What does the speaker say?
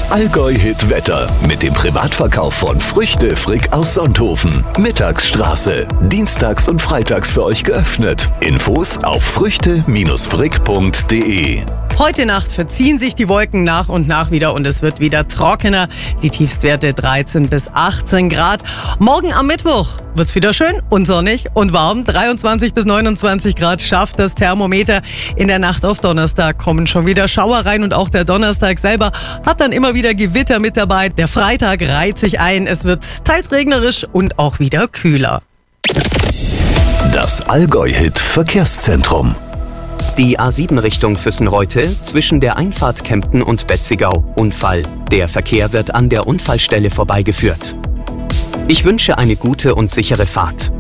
Allgäu-Hit-Wetter mit dem Privatverkauf von Früchte Frick aus Sonthofen. Mittagsstraße. Dienstags und freitags für euch geöffnet. Infos auf früchte-frick.de. Heute Nacht verziehen sich die Wolken nach und nach wieder und es wird wieder trockener. Die Tiefstwerte 13 bis 18 Grad. Morgen am Mittwoch wird's wieder schön und sonnig und warm. 23 bis 29 Grad schafft das Thermometer. In der Nacht auf Donnerstag kommen schon wieder Schauer rein und auch der Donnerstag selber hat dann immer wieder Gewitter mit dabei. Der Freitag reiht sich ein. Es wird teils regnerisch und auch wieder kühler. Das Allgäu-Hit-Verkehrszentrum. Die A7 Richtung Füssenreute zwischen der Einfahrt Kempten und Betzigau. Unfall. Der Verkehr wird an der Unfallstelle vorbeigeführt. Ich wünsche eine gute und sichere Fahrt.